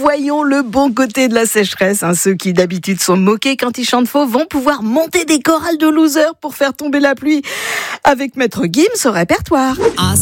voyons le bon côté de la sécheresse. Ceux qui d'habitude sont moqués quand ils chantent faux vont pouvoir monter des chorales de losers pour faire tomber la pluie. Avec Maître Gims au répertoire.